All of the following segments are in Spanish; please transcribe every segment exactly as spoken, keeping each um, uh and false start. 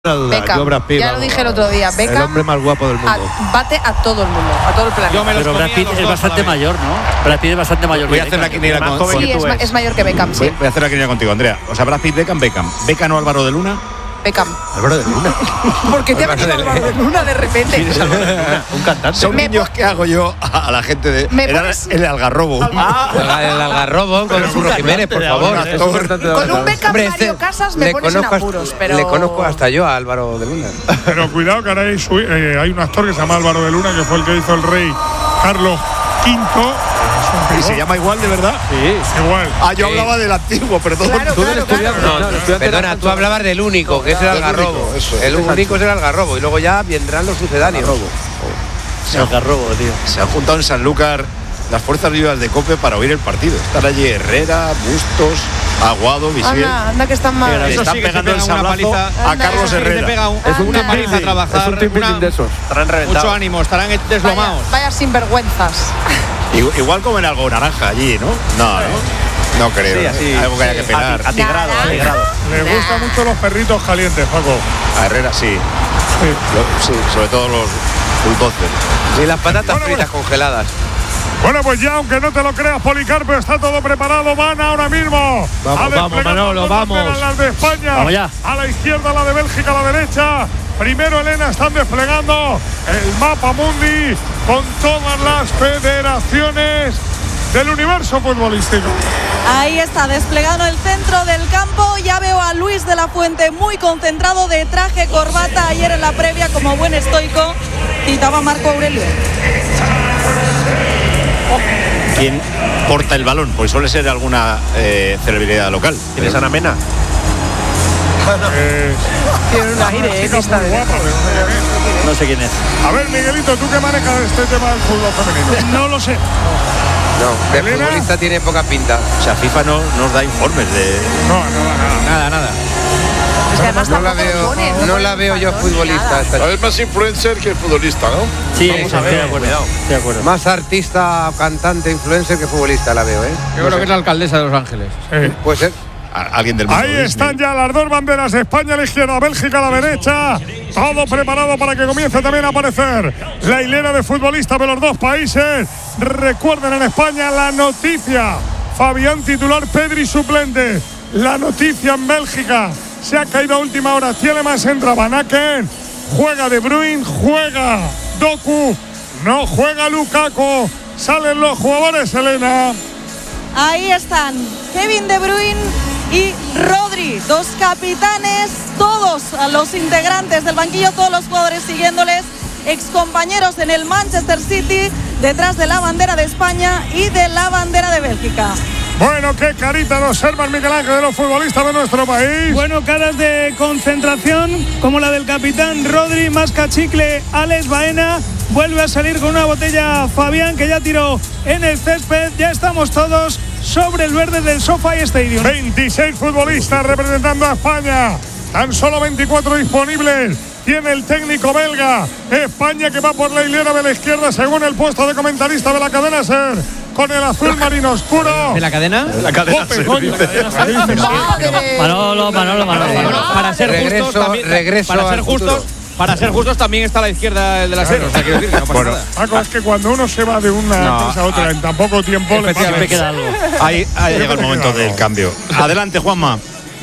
Beckham, yo Brad Pitt, ya lo dije el otro día. Beckham, el hombre más guapo del mundo. A, bate a todo el mundo, a todo el planeta. Pero Brad Pitt es bastante mayor, ¿no? Brad Pitt es bastante mayor. Voy a hacer la quiniela con, Sí, es, es mayor que Beckham, sí. Voy, voy a hacer la quiniela contigo, Andrea. O sea, Brad Pitt, Beckham, Beckham. Beckham o Álvaro de Luna. Beckham. Álvaro de Luna. ¿Por qué te ha metido Álvaro de Luna de repente? ¿Quién es Álvaro de Luna? Un cantante. Son Me niños que hago yo a, a la gente de. ¿Me Era pones? el Algarrobo. Ah, el Algarrobo con Curro Jiménez, por favor. Con un Beckham Hombre, Mario este- Casas me le pones en conozco apuros, hasta- pero… Le conozco hasta yo a Álvaro de Luna. Pero cuidado que ahora hay, su- eh, hay un actor que se llama Álvaro de Luna, que fue el que hizo el rey Carlos quinto. ¿Y se llama igual de verdad? Sí. Igual. Ah, yo Sí. hablaba del antiguo, pero todo. Claro, Tú del claro, estudiante. claro. No, el estudiante Perdona, era tú hablabas del único, que es el Del Algarrobo. único, eso es. El único es el Algarrobo. Y luego ya vendrán los sucedáneos. El Algarrobo, tío. Se han juntado en Sanlúcar las fuerzas vivas de COPE para oír el partido. Están allí Herrera, Bustos, Aguado, Visier. Anda, anda que están mal. Le están pegando el sablazo a Anda, Carlos eso sí que Herrera. pega un, Es un una team paliza a building, trabajar. es un team una- building de esos. Estarán reventados. mucho ánimo, estarán deslomados. Vaya, vaya sinvergüenzas. Igual, igual comen algo naranja allí, ¿no? No, no. No creo. Sí, ¿no? así, Algo que haya que pelar. Atigrado, Nada. atigrado. Le Nah. gustan mucho los perritos calientes, Paco. A Herrera sí. Sí. Lo- sí, sobre todo los bulldozer. Y las patatas Bueno, fritas congeladas. Bueno, pues ya, aunque no te lo creas, Policarpo, está todo preparado. Van ahora mismo. Vamos, a vamos, desplegar Manolo, las dos vamos. banderas, las de España. Vamos ya. A la izquierda, la de Bélgica, a la derecha. Primero, Elena, están desplegando el mapa mundi con todas las federaciones del universo futbolístico. Ahí está, desplegado en el centro del campo. Ya veo a Luis de la Fuente muy concentrado, de traje, corbata. Ayer en la previa, como buen estoico, citaba a Marco Aurelio. ¿Quién porta el balón? Pues suele ser alguna eh, celebridad local. ¿Tienes Ana Mena? Eh, Tiene un aire, chica eh, que está muy de… guapa, pero no sé quién es. No sé quién es. A ver, Miguelito, ¿tú qué manejas este tema del fútbol femenino? No lo sé. No, de ¿Elena? futbolista tiene poca pinta. O sea, FIFA no nos da informes de. No, no, no. Nada, nada. Es que además No la tampoco veo, pone, no pone la veo yo patrón ni futbolista. nada. esta Es más influencer que futbolista, ¿no? Sí, Vamos a estoy ver, de acuerdo. cuidado. Estoy de acuerdo. Más artista, cantante, influencer que futbolista la veo, ¿eh? Yo creo que es la alcaldesa de Los Ángeles. Eh, Puede ser. a- alguien del mundo Ahí Disney. están ya las dos banderas, España a la izquierda, Bélgica a la derecha. Todo preparado para que comience también a aparecer la hilera de futbolistas de los dos países. Recuerden, en España la noticia: Fabián titular, Pedri suplente. La noticia en Bélgica: se ha caído a última hora Tielemans, entra Van Aken, juega De Bruyne, juega Doku, no juega Lukaku. Salen los jugadores, Elena. Ahí están Kevin De Bruyne y Rodri, dos capitanes, todos los integrantes del banquillo, todos los jugadores siguiéndoles, excompañeros en el Manchester City, detrás de la bandera de España y de la bandera de Bélgica. Bueno, qué carita nos observa el Miguel Ángel de los futbolistas de nuestro país. Bueno, caras de concentración, como la del capitán Rodri, masca chicle, Alex Baena. Vuelve a salir con una botella Fabián, que ya tiró en el césped. Ya estamos todos sobre el verde del SoFi Stadium. veintiséis futbolistas representando a España. Tan solo veinticuatro disponibles. Tiene el técnico belga. España que va por la hilera de la izquierda según el puesto de comentarista de la cadena SER. Con el azul marino oscuro. ¿De la cadena? La cadena Jope, se coño, dice. ¡Madre! Manolo, Manolo, Manolo. Manolo. Para ser Regreso- justos también. regreso para ser al justos. futuro. Para ser justos también está a la izquierda el de la SER. O sea, quiero decir que no pasa Bueno, nada. Paco, es que cuando uno se va de una No, empresa a otra en tan poco tiempo le pasa Siempre eso. queda algo. Ahí, ahí llega el me momento queda del algo. cambio. Adelante, Juanma.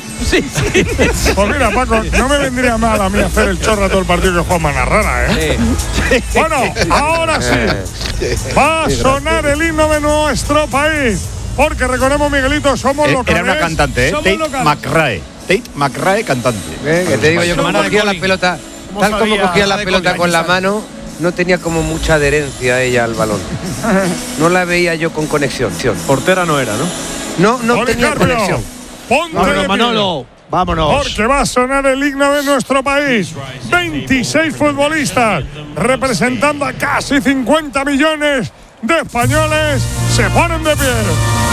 Pues mira, Paco, no me vendría mal a mí hacer el chorro a todo el partido que Juanma narrara, ¿eh? Bueno, ahora sí. Va a sonar el himno de nuestro país. Porque recordemos, Miguelito, somos Eh, locales. Era una cantante, ¿eh? Somos Tate locales. McRae. Tate McRae, cantante. ¿Eh? Que te digo yo, como Hermana de cogía la Colin. pelota, ¿Cómo tal como sabía? cogía la Hermana de pelota Colin, con la aquí mano, no tenía como mucha adherencia ella al balón. No la veía yo con conexión. Portera no era, ¿no? No, no tenía Policarpio, conexión. ponte de Vámonos, pie. Manolo. Vámonos. Porque va a sonar el himno de nuestro país. veintiséis futbolistas representando a casi cincuenta millones de españoles se ponen de pie.